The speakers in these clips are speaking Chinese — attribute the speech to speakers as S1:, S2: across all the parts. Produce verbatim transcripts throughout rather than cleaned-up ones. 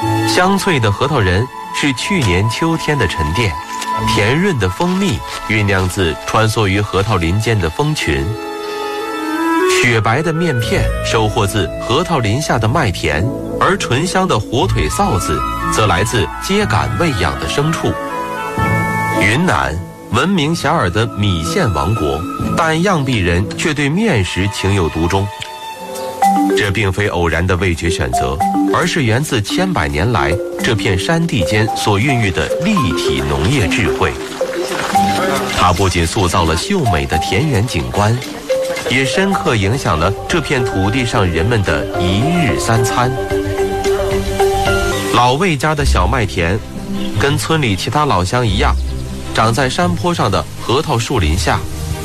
S1: 香脆的核桃仁是去年秋天的沉淀，甜润的蜂蜜酝酿自穿梭于核桃林间的蜂群，雪白的面片收获自核桃林下的麦田，而醇香的火腿臊子则来自秸秆喂养的牲畜。云南闻名遐迩的米线王国，但漾濞人却对面食情有独钟。这并非偶然的味觉选择，而是源自千百年来这片山地间所孕育的立体农业智慧。它不仅塑造了秀美的田园景观，也深刻影响了这片土地上人们的一日三餐。老魏家的小麦田，跟村里其他老乡一样，长在山坡上的核桃树林下。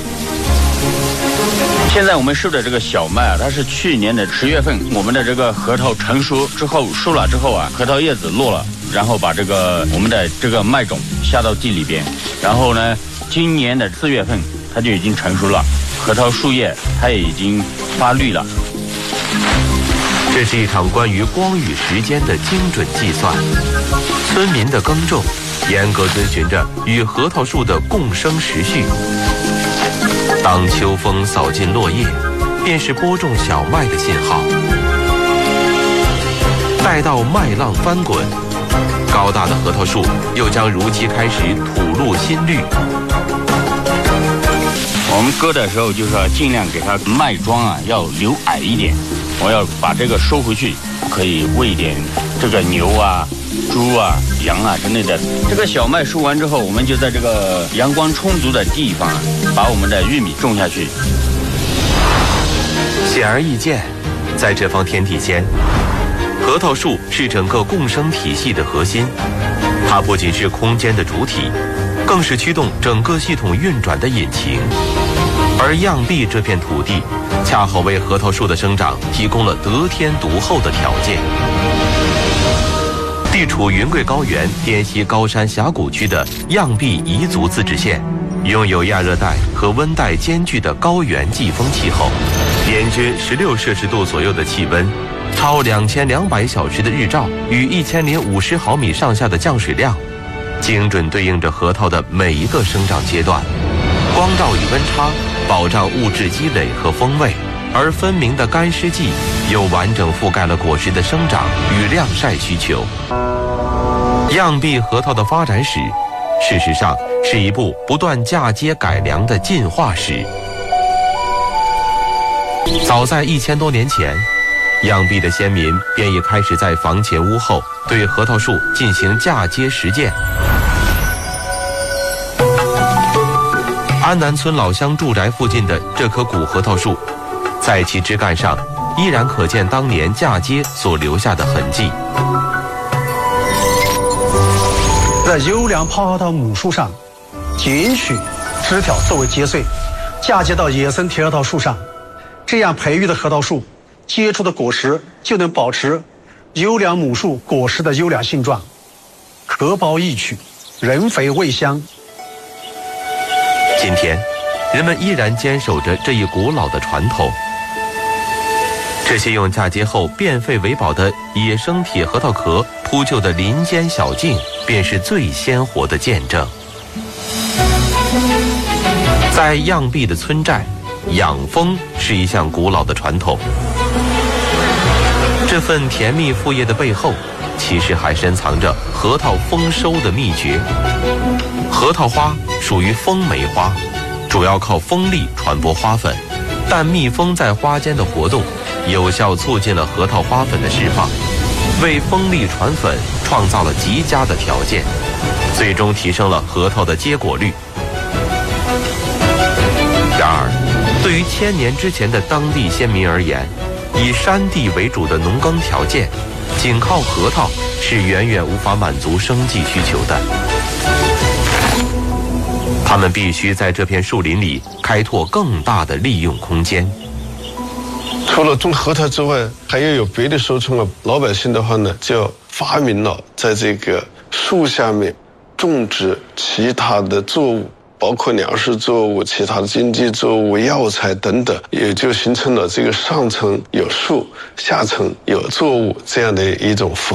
S2: 现在我们收的这个小麦啊，它是去年的十月份，我们的这个核桃成熟之后，熟了之后啊，核桃叶子落了，然后把这个我们的这个麦种下到地里边，然后呢，今年的四月份它就已经成熟了，核桃树叶它也已经发绿了。
S1: 这是一场关于光与时间的精准计算，村民的耕种严格遵循着与核桃树的共生时序。当秋风扫尽落叶，便是播种小麦的信号。待到麦浪翻滚，高大的核桃树又将如期开始吐露新绿。
S2: 我们割的时候就是要尽量给它麦桩啊要留矮一点，我要把这个收回去，可以喂一点这个牛啊、猪啊、羊啊之类的。这个小麦收完之后，我们就在这个阳光充足的地方啊，把我们的玉米种下去。
S1: 显而易见，在这方天地间，核桃树是整个共生体系的核心，它不仅是空间的主体，更是驱动整个系统运转的引擎。而漾濞这片土地，恰好为核桃树的生长提供了得天独厚的条件。地处云贵高原滇西高山峡谷区的漾濞彝族自治县，拥有亚热带和温带兼具的高原季风气候，年均十六摄氏度左右的气温，超两千两百小时的日照与一千零五十毫米上下的降水量，精准对应着核桃的每一个生长阶段。光照与温差保障物质积累和风味，而分明的干湿季又完整覆盖了果实的生长与晾晒需求。漾濞核桃的发展史，事实上是一部不断嫁接改良的进化史。早在一千多年前，漾濞的先民便已开始在房前屋后对核桃树进行嫁接实践。安南村老乡住宅附近的这棵古核桃树，在其枝干上依然可见当年嫁接所留下的痕迹。
S3: 在优良泡核桃母树上截取枝条作为接穗，嫁接到野生铁核桃树上，这样培育的核桃树结出的果实就能保持优良母树果实的优良性状，壳薄易取，人肥味香。
S1: 今天，人们依然坚守着这一古老的传统。这些用嫁接后变废为宝的野生铁核桃壳铺就的林间小径，便是最鲜活的见证。在漾濞的村寨，养蜂是一项古老的传统。这份甜蜜副业的背后，其实还深藏着核桃丰收的秘诀。核桃花属于风媒花，主要靠风力传播花粉，但蜜蜂在花间的活动，有效促进了核桃花粉的释放，为风力传粉创造了极佳的条件，最终提升了核桃的结果率。然而，对于千年之前的当地先民而言，以山地为主的农耕条件，仅靠核桃是远远无法满足生计需求的。他们必须在这片树林里开拓更大的利用空间。
S4: 除了种核桃之外，还要有别的收成了。老百姓的话呢，就发明了在这个树下面种植其他的作物，包括粮食作物、其他的经济作物、药材等等，也就形成了这个上层有树，下层有作物这样的一种复